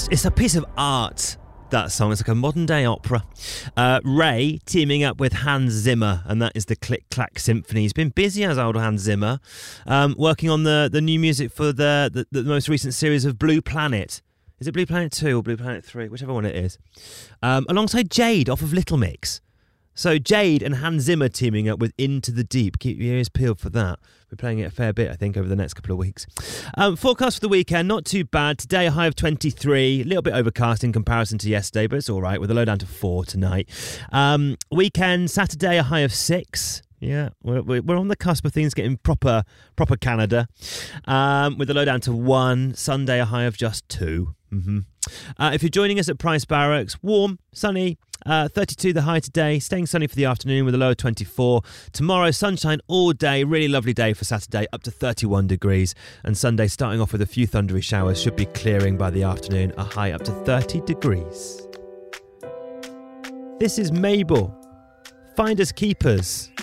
It's a piece of art, that song. It's like a modern day opera. Ray teaming up with Hans Zimmer, and that is the Click Clack Symphony. He's been busy as old Hans Zimmer, working on the new music for the most recent series of Blue Planet. Is it Blue Planet 2 or Blue Planet 3? Whichever one it is. Alongside Jade off of Little Mix. So Jade and Hans Zimmer teaming up with Into the Deep. Keep your ears peeled for that. We're playing it a fair bit, I think, over the next couple of weeks. Forecast for the weekend, not too bad. Today, a high of 23. A little bit overcast in comparison to yesterday, but it's all right, with a low down to 4 tonight. Weekend, Saturday, a high of 6. Yeah, we're on the cusp of things getting proper Canada. With a low down to 1. Sunday, a high of just 2. If you're joining us at Price Barracks, warm, sunny, 32 the high today, staying sunny for the afternoon with a low of 24. Tomorrow, sunshine all day, really lovely day for Saturday, up to 31 degrees. And Sunday, starting off with a few thundery showers, should be clearing by the afternoon, a high up to 30 degrees. This is Mabel. Finders Keepers.